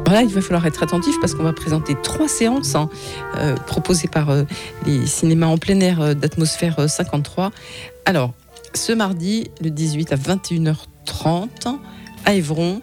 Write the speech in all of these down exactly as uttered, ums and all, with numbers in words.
Voilà, il va falloir être attentif parce qu'on va présenter trois séances hein, euh, proposées par euh, les cinémas en plein air euh, d'Atmosphère euh, cinquante-trois. Alors, ce mardi, le dix-huit à vingt et une heures trente, à Évron.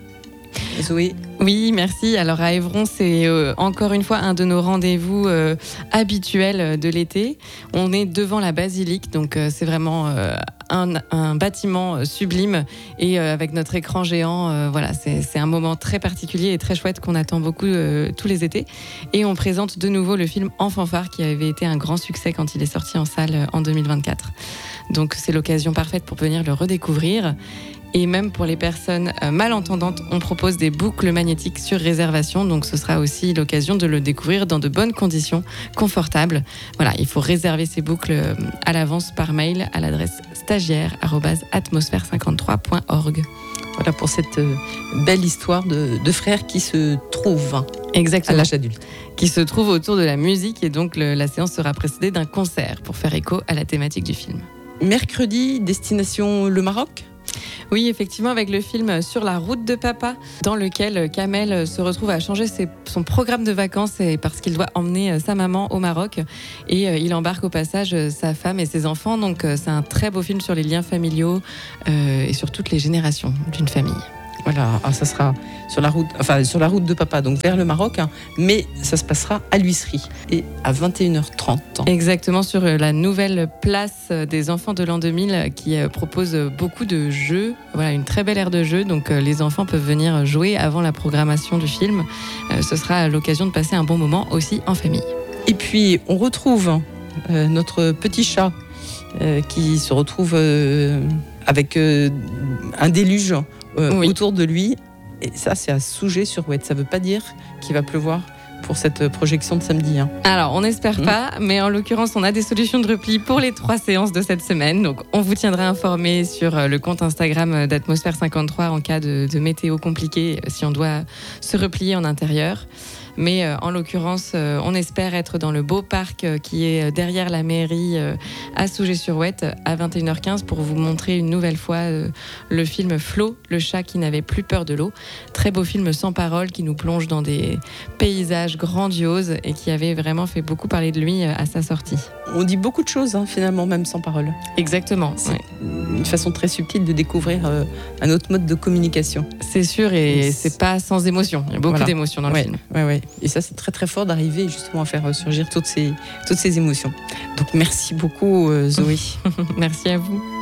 Zoé. Oui, merci. Alors à Évron, c'est euh, encore une fois un de nos rendez-vous euh, habituels de l'été. On est devant la basilique, donc euh, c'est vraiment euh, un, un bâtiment sublime et euh, avec notre écran géant, euh, voilà, c'est, c'est un moment très particulier et très chouette qu'on attend beaucoup euh, tous les étés. Et on présente de nouveau le film En fanfare qui avait été un grand succès quand il est sorti en salle euh, en deux mille vingt-quatre. Donc c'est l'occasion parfaite pour venir le redécouvrir. Et même pour les personnes malentendantes, on propose des boucles magnétiques sur réservation. Donc ce sera aussi l'occasion de le découvrir dans de bonnes conditions, confortables. Voilà, il faut réserver ces boucles à l'avance par mail à l'adresse stagiaire arobase atmosphère cinquante-trois point org. Voilà pour cette belle histoire de, de frères qui se trouvent Exactement. à l'âge adulte. Qui se trouvent autour de la musique et donc le, la séance sera précédée d'un concert pour faire écho à la thématique du film. Mercredi, destination le Maroc ? Oui, effectivement, avec le film Sur la route de papa, dans lequel Kamel se retrouve à changer ses, son programme de vacances parce qu'il doit emmener sa maman au Maroc et il embarque au passage sa femme et ses enfants. Donc c'est un très beau film sur les liens familiaux euh, et sur toutes les générations d'une famille. Voilà, alors ça sera sur la route, enfin sur la route de papa, donc vers le Maroc, hein, mais ça se passera à l'Huisserie et à vingt et une heures trente. Exactement, sur la nouvelle place des enfants de l'an deux mille qui propose beaucoup de jeux, voilà, une très belle aire de jeux, donc les enfants peuvent venir jouer avant la programmation du film. Ce sera l'occasion de passer un bon moment aussi en famille. Et puis on retrouve euh, notre petit chat euh, qui se retrouve euh, avec euh, un déluge Euh, oui. autour de lui, et ça c'est à Sougé-sur-Ouette. Ça veut pas dire qu'il va pleuvoir pour cette projection de samedi. Hein. Alors on n'espère mmh. pas, mais en l'occurrence on a des solutions de repli pour les trois séances de cette semaine, donc on vous tiendra informé sur le compte Instagram d'Atmosphère cinquante-trois en cas de, de météo compliquée, si on doit se replier en intérieur. Mais euh, en l'occurrence, euh, on espère être dans le beau parc euh, qui est derrière la mairie euh, à Sougé-sur-Ouette à vingt et une heures quinze pour vous montrer une nouvelle fois euh, le film Flo, le chat qui n'avait plus peur de l'eau. Très beau film sans parole qui nous plonge dans des paysages grandioses et qui avait vraiment fait beaucoup parler de lui euh, à sa sortie. On dit beaucoup de choses hein, finalement, même sans parole. Exactement. C'est ouais. une façon très subtile de découvrir euh, un autre mode de communication. C'est sûr, et c'est, c'est pas sans émotion. Il y a beaucoup voilà. d'émotions dans ouais, le film. Ouais, ouais. Et ça, c'est très très fort d'arriver justement à faire surgir toutes ces, toutes ces émotions. Donc merci beaucoup euh, Zoé. Merci à vous.